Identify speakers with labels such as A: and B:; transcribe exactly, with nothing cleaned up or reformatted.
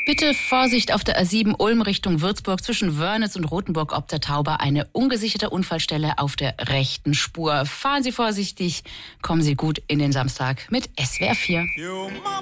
A: Bitte Vorsicht auf der A sieben Ulm Richtung Würzburg zwischen Wörnitz und Rothenburg ob der Tauber. Eine ungesicherte Unfallstelle auf der rechten Spur. Fahren Sie vorsichtig, kommen Sie gut in den Samstag mit S W R vier.